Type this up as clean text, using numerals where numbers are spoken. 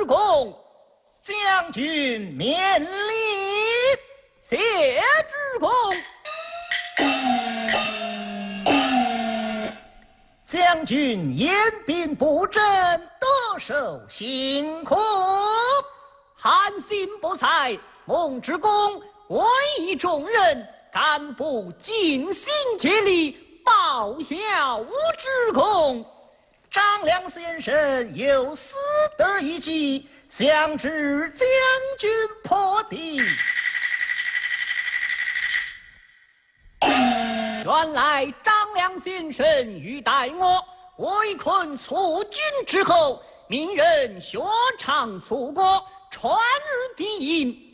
功。 将军免礼。 谢之功。 将军严兵布阵，得受辛苦。 韩信不在，孟之公委以重任，干部尽心竭力，报效吴之功。 张良先生有私德一计，想知将军破敌。 原来张良先生欲待我围困楚军之后，命人学唱楚歌，传日敌营。